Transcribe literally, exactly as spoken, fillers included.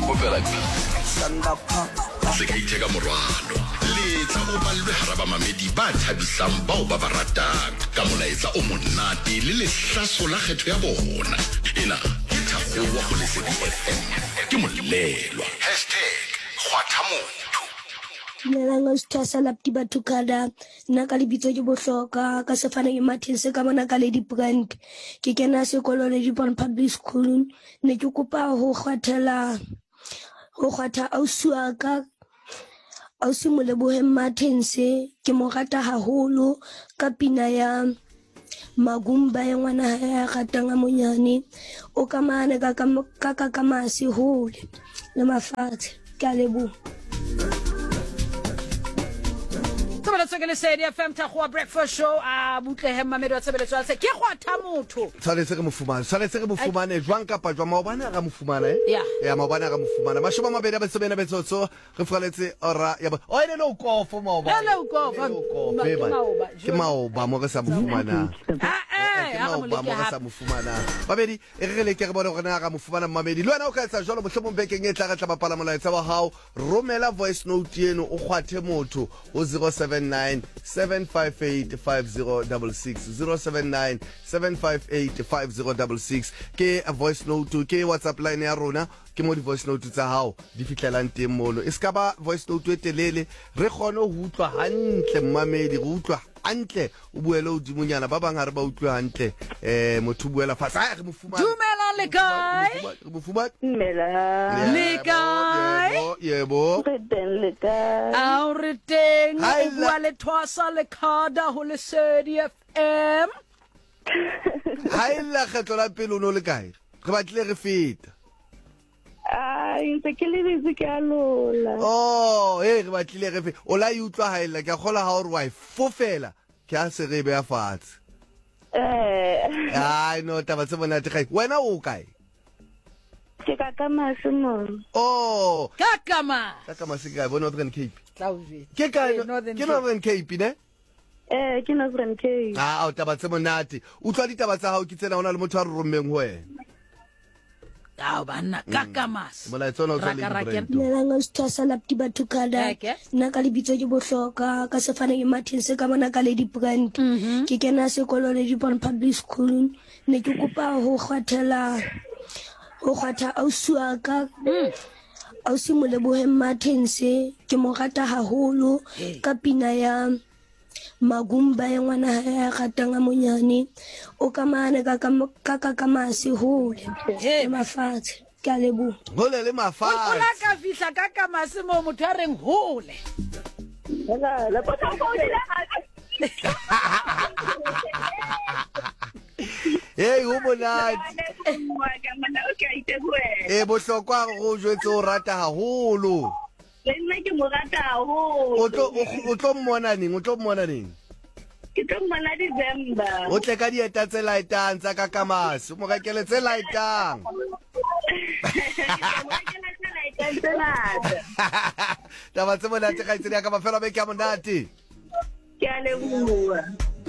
opela se ka iteka morwalo le tsa go balwe haraba mamedi ba thabisang bao ba baratang ka molaetsa o monate le lehlaso la kgetho ya bona ena ke Thakgowa go Lesedi F M ke molelwa #kgwathamotho Dumelang Sithasa lapti batho kada nna ka lebitso ke Bohloka ka sefane ke Martin se ka bona ka Lady Brand ke kena sekolo le Dipon Public School ne ke kopa ho kgwathela ho kgwatha ausuaka ausi Molebohe Martin se ke mo rata haholo ka pina ya Magumba ya ngwana ya ratanga monyane o kamane ka ka ka masi hole le mafatshe ka lebo Let's go to Lesedi F M Thakgowa breakfast show a Butlehem Mamedo wa tshebeletso ya se ke kgwatha motho tshwanetse re mofumane tshwanetse re mofumane jwang kapa jwa maobana ga mofumana eh ya ya maobana ga mofumana mashoba mabedi ba tsebena betsotso re fraletse ora ya o ene no kofo maoba le kofo ke maoba mo re sa mofumana eh ha mo le sa mofumana babedi e re le ke re bona rena ga mofumana mabedi le wena o ka etsa jalo mohlomong bekeng e tla ga tla bapala molaetsa wa hao romela voice note eno o kgwathe motho o zero seven nine seven five eight five zero six six zero seven nine seven five eight five zero six six ke a voice note ke WhatsApp line ya rona ke mo di voice note tsa hao di fitlelang teng mono e ska ba voice note e telele re gone ho utlwa hantle mmamedi re utlwa hantle o buele o dimonyana ba bang ha re ba utlwa hantle eh motho buela fasa re mo fumana dumela le kae re mo fumana Dumela le kae yebo yebo re teng le kae a re teng Hai o bua le Thwasa le Khada ho Lesedi F M ha illa kgetlo la pele o no le kae re batle re feta ai ntse ke le busy ke a lola oh eh re batlile re fe o la e utlwa ha illa ke a kgola ha o re wa e fofela ke a se re be ya fatshe eh ai no taba tse bona te gae wena o kae ke ka ka masimo oh kakama ka ka masika bona Northern Cape Claude ke ka ke Northern Cape ne eh ke Northern Cape ah o taba tse monate utlwa ditaba tsa hao ke tsena ona le motho a re rommeng ho wena a bana kakamas molaetsa ona o tla le Dumelang Sithasa lapti batho kada nna ka lebitso ke Bohloka ka sefane ke Martin se ka bona ka Lady Brand ke kena sekolo le Dipon Public School ne ke kopa ho kgwathela ho kgwatha ausuaka ausi Molebohe Martin se ke mo rata haholo ka pina ya Magumba ya ngwana ya ratanga monyane o kamane ka ka ka masi hole le mafatshe ka lebo hole le mafatshe o la ka fihla ka kamase mo motho a reng hole la la potsa go dira hey o monate eh bohlokwa go jwetse o rata haholo le nna ke mo rata haholo o tlo o tlo mmona neng o tlo mmona neng ke tlo mmona December o tle ka dieta tse laetang tsa ka kamase mo rekele tse laetang Taba tse monate ga itse ya ka mafelo a be ke a monate ke a leboha